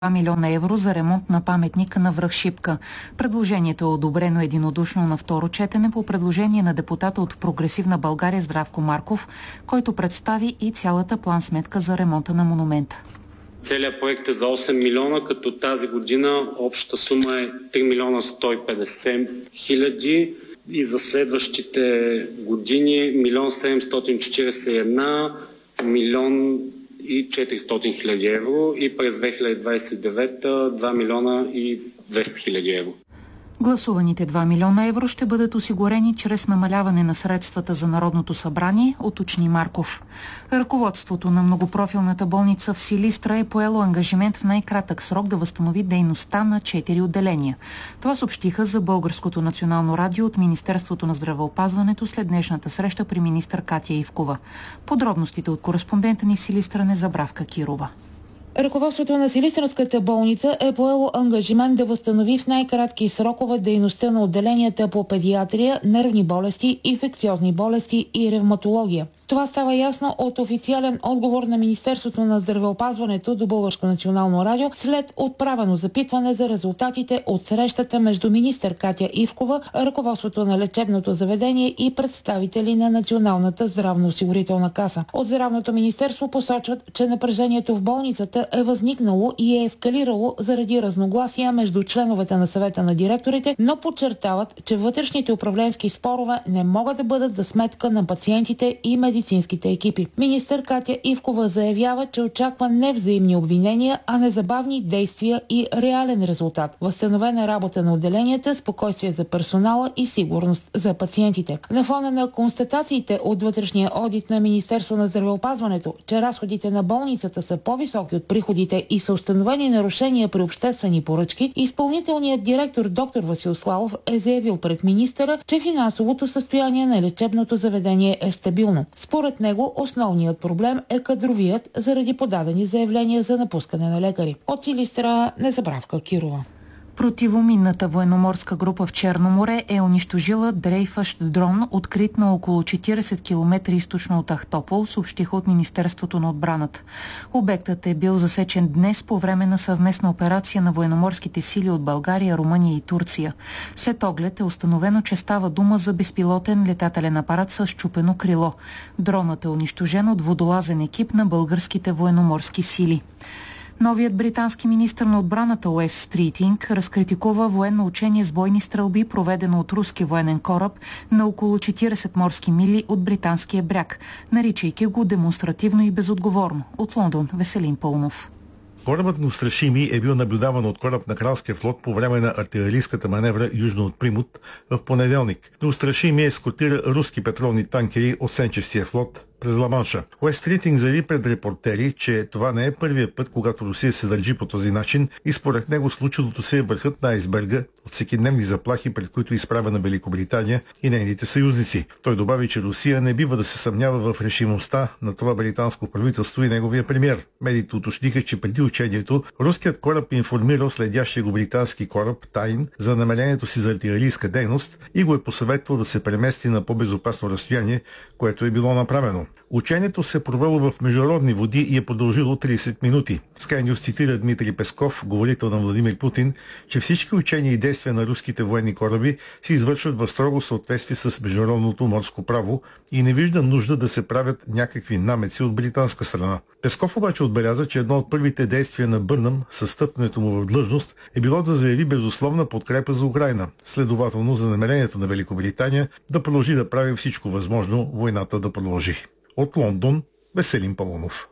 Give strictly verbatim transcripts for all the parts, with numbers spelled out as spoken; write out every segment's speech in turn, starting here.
два милиона евро за ремонт на паметника на връх Шипка. Предложението е одобрено единодушно на второ четене по предложение на депутата от Прогресивна България Здравко Марков, който представи и цялата план-сметка за ремонта на монумента. Целият проект е за осем милиона, като тази година общата сума е три милиона сто и петдесет хиляди и за следващите години милион седемстотин четиридесет и една, милион и четиристотин хиляди евро и през две хиляди двадесет и девета два милиона и двеста хиляди евро. Гласуваните два милиона евро ще бъдат осигурени чрез намаляване на средствата за Народното събрание, уточни Марков. Ръководството на многопрофилната болница в Силистра е поело ангажимент в най-кратък срок да възстанови дейността на четири отделения. Това съобщиха за Българското национално радио от Министерството на здравеопазването след днешната среща при министър Катя Ивкова. Подробностите от кореспондента ни в Силистра Незабравка Кирова. Ръководството на Силистренската болница е поело ангажимент да възстанови в най-кратки срокове дейността на отделенията по педиатрия, нервни болести, инфекциозни болести и ревматология. Това става ясно от официален отговор на Министерството на здравеопазването до Българско национално радио след отправено запитване за резултатите от срещата между министър Катя Ивкова, ръководството на лечебното заведение и представители на Националната здравноосигурителна каса. От Здравното министерство посочват, че напрежението в болницата е възникнало и е ескалирало заради разногласия между членовете на съвета на директорите, но подчертават, че вътрешните управленски спорове не могат да бъдат за сметка на пациентите и медицинските екипи. Министър Катя Ивкова заявява, че очаква не взаимни обвинения, а незабавни действия и реален резултат. Възстановена работа на отделенията, спокойствие за персонала и сигурност за пациентите. На фона на констатациите от вътрешния одит на Министерство на здравеопазването, че разходите на болницата са по-високи от приходите и са установени нарушения при обществени поръчки, изпълнителният директор доктор Васил Славов е заявил пред министъра, че финансовото състояние на лечебното заведение е стабилно. Според него основният проблем е кадровият заради подадени заявления за напускане на лекари. От Силистра Незабравка Кирова. Противоминната военноморска група в Черно море е унищожила дрейфащ дрон, открит на около четиридесет километра източно от Ахтопол, съобщиха от Министерството на отбраната. Обектът е бил засечен днес по време на съвместна операция на военноморските сили от България, Румъния и Турция. След оглед е установено, че става дума за безпилотен летателен апарат с счупено крило. Дронът е унищожен от водолазен екип на българските военноморски сили. Новият британски министър на отбраната Уес Стритинг разкритикува военно учение с бойни стрелби, проведено от руски военен кораб на около четиридесет морски мили от британския бряг, наричайки го демонстративно и безотговорно. От Лондон Веселин Пълнов. Корабът Нострашими е бил наблюдаван от кораб на Кралския флот по време на артилерийската маневра южно от Примут в понеделник. Нострашими ескортира руски петролни танкери от Сенчестия флот през Ла-Манша. Уес Стритинг заяви пред репортери, че това не е първият път, когато Русия се държи по този начин и според него случилото се е върхът на айсберга от всекидневни заплахи, пред които изправя на Великобритания и нейните съюзници. Той добави, че Русия не бива да се съмнява в решимостта на това британско правителство и неговия премиер. Медиите уточниха, че преди учението руският кораб информирал следящия го британски кораб Тайн за намерението си за артилерийска дейност и го е посъветвал да се премести на по-безопасно разстояние, което е било направено. Учението се провело в международни води и е продължило тридесет минути. Sky News цитира Дмитрий Песков, говорител на Владимир Путин, че всички учения и действия на руските военни кораби се извършват в строго съответствие с международното морско право и не вижда нужда да се правят някакви намеци от британска страна. Песков обаче отбеляза, че едно от първите действия на Бърнъм със стъпването му в длъжност е било да заяви безусловна подкрепа за Украйна, следователно за намерението на Великобритания да продължи да прави всичко възможно войната да продължи. От Лондон Веселин Пълнов.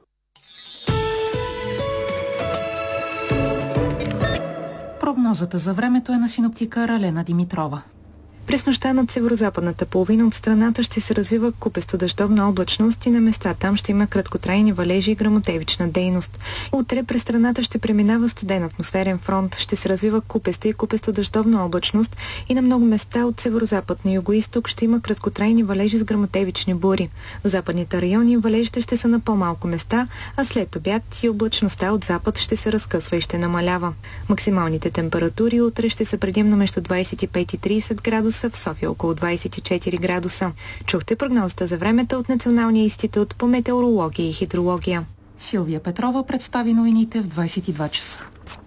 Прогнозата за времето е на синоптика Ралена Димитрова. През нощта над северозападната половина от страната ще се развива купесто дъждовна облачност и на места там ще има краткотрайни валежи и гръмотевична дейност. Утре през страната ще преминава студен атмосферен фронт, ще се развива купеста и купесто дъждовна облачност и на много места от северозапад на югоизток ще има краткотрайни валежи с гръмотевични бури. В западните райони валежите ще са на по-малко места, а след обяд и облачността от запад ще се разкъсва и ще намалява. Максималните температури утре ще са предимно между двадесет и пет и тридесет градуса, в София около двадесет и четири градуса. Чухте прогнозата за времето от Националния институт по метеорология и хидрология. Силвия Петрова представи новините в двадесет и два часа.